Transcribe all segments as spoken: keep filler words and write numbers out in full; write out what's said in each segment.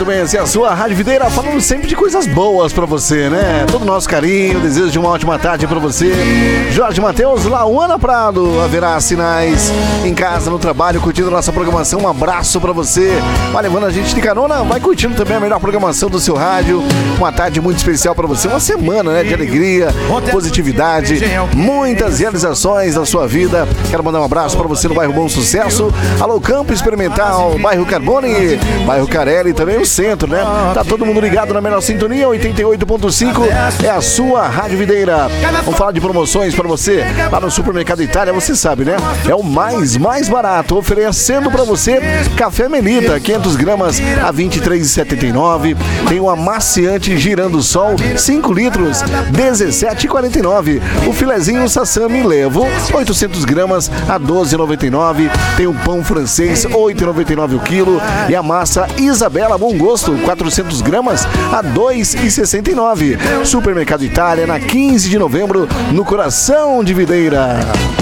Muito bem, assim, a sua Rádio Videira falando sempre de coisas boas pra você, né? Todo o nosso carinho, desejo de uma ótima tarde pra você. Jorge Matheus, Lauana Prado, haverá sinais em casa, no trabalho, curtindo a nossa programação. Um abraço pra você. Vai levando a gente de carona, vai curtindo também a melhor programação do seu rádio. Uma tarde muito especial pra você, uma semana, né, de alegria, positividade, muitas realizações da sua vida. Quero mandar um abraço pra você no bairro Bom Sucesso. Alô, Campo Experimental, bairro Carbone, bairro Carelli, também o centro, né? Tá todo mundo ligado na melhor sintonia, oitenta e oito ponto cinco, é a sua Rádio Videira. Vamos falar de promoções pra você lá no Supermercado Itália, você sabe, né? É o mais, mais barato, oferecendo pra você café Melita, quinhentas gramas a vinte e três reais e setenta e nove centavos. Tem o amaciante Girando Sol, cinco litros, dezessete reais e quarenta e nove centavos. O filezinho Sassami Levo, oitocentas gramas a doze reais e noventa e nove centavos. Tem o pão francês, oito reais e noventa e nove centavos o quilo. E a massa Isabela Bom Gosto, quatrocentas gramas a dois reais e sessenta e nove centavos. Supermercado Itália, na quinze de novembro, no coração de Videira.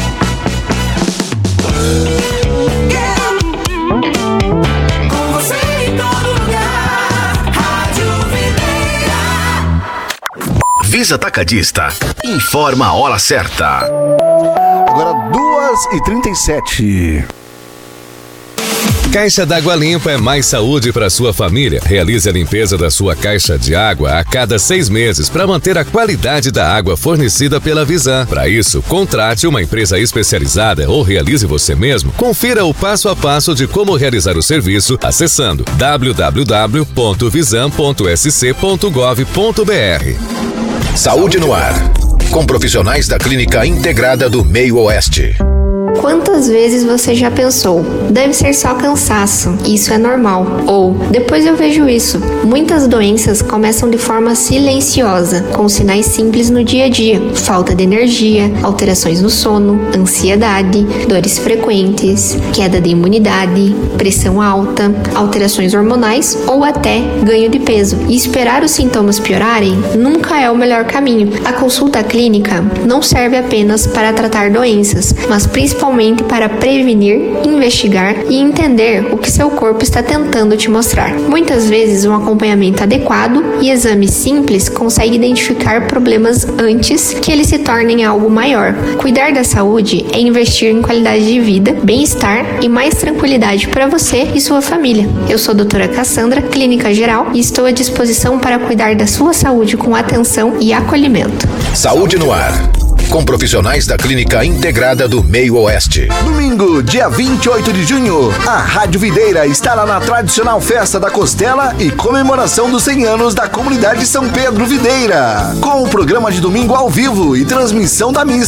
Visa Atacadista, informa a hora certa. Agora duas e trinta e sete. Caixa d'Água Limpa é mais saúde para sua família. Realize a limpeza da sua caixa de água a cada seis meses para manter a qualidade da água fornecida pela Visan. Para isso, contrate uma empresa especializada ou realize você mesmo. Confira o passo a passo de como realizar o serviço acessando w w w ponto visan ponto s c ponto gov ponto b r. Saúde no ar, com profissionais da Clínica Integrada do Meio Oeste. Quantas vezes você já pensou, deve ser só cansaço, isso é normal? Ou, depois eu vejo isso. Muitas doenças começam de forma silenciosa, com sinais simples no dia a dia. Falta de energia, alterações no sono, ansiedade, dores frequentes, queda de imunidade, pressão alta, alterações hormonais ou até ganho de peso. E esperar os sintomas piorarem nunca é o melhor caminho. A consulta clínica não serve apenas para tratar doenças, mas principalmente para prevenir, investigar e entender o que seu corpo está tentando te mostrar. Muitas vezes, um acompanhamento adequado e exames simples conseguem identificar problemas antes que eles se tornem algo maior. Cuidar da saúde é investir em qualidade de vida, bem-estar e mais tranquilidade para você e sua família. Eu sou a doutora Cassandra, clínica geral, e estou à disposição para cuidar da sua saúde com atenção e acolhimento. Saúde no ar, com profissionais da Clínica Integrada do Meio Oeste. Domingo, dia vinte e oito de junho, a Rádio Videira estará na tradicional Festa da Costela e comemoração dos cem anos da comunidade São Pedro Videira, com o programa de domingo ao vivo e transmissão da missa